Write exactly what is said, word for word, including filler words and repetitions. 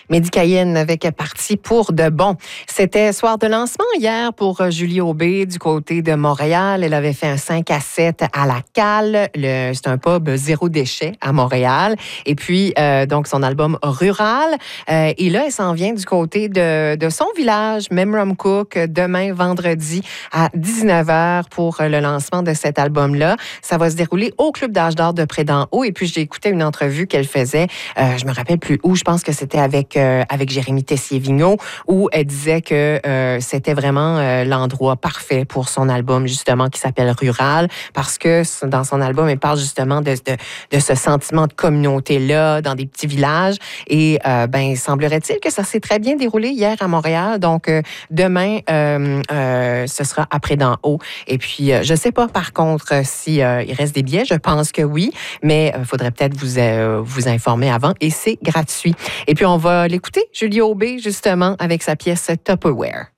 Médicayenne avec Parti pour de bon. C'était soir de lancement hier pour Julie Aubé du côté de Montréal. Elle avait fait un cinq à sept à la Cale. Le, c'est un pub zéro déchet à Montréal. Et puis, euh, donc, son album Rural. Euh, et là, elle s'en vient du côté de, de son village, Memramcook, demain, vendredi, à dix-neuf heures pour le lancement de cet album-là. Ça va se dérouler au Club d'Âge d'Or de Près-d'en-Haut. Et puis, j'ai écouté une entrevue qu'elle faisait. Euh, je me rappelle plus où. Je pense que c'était avec, euh, avec Jérémy Tessier-Vigneault, où elle disait que euh, c'était vraiment euh, l'endroit parfait pour son album, justement, qui s'appelle Rural, parce que dans son album, elle parle justement de, de, de ce sentiment de communauté-là, dans des petits villages. Et, euh, ben, semblerait-il que ça s'est très bien déroulé hier à Montréal. Donc, euh, demain, euh, euh, ce sera à Près-d'en-Haut. Et puis, euh, je sais pas, par contre, si euh, il reste des billets. Je pense que oui, mais il euh, faudrait peut-être vous, euh, vous informer avant. Et c'est gratuit. Et puis, on va l'écouter, Julie Aubé, justement, avec sa pièce Tupperware.